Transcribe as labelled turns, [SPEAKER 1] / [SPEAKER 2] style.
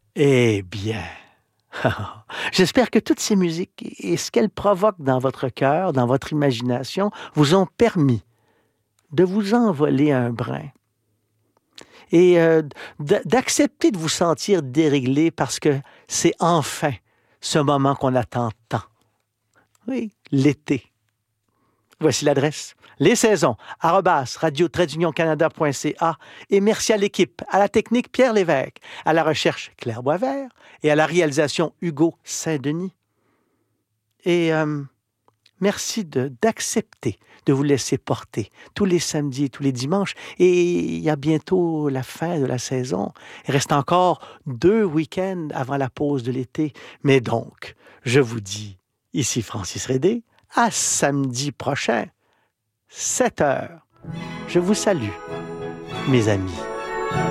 [SPEAKER 1] Eh bien, j'espère que toutes ces musiques et ce qu'elles provoquent dans votre cœur, dans votre imagination, vous ont permis de vous envoler un brin et d'accepter de vous sentir déréglé parce que c'est enfin ce moment qu'on attend tant. Oui, l'été. Voici l'adresse. Les saisons, @radio-canada.ca et merci à l'équipe, à la technique Pierre Lévesque, à la recherche Claire Boisvert et à la réalisation Hugo Saint-Denis. Et merci d'accepter de vous laisser porter tous les samedis et tous les dimanches. Et il y a bientôt la fin de la saison. Il reste encore 2 week-ends avant la pause de l'été. Mais donc, je vous dis, ici Francis Rédé, à samedi prochain, 7 heures. Je vous salue, mes amis.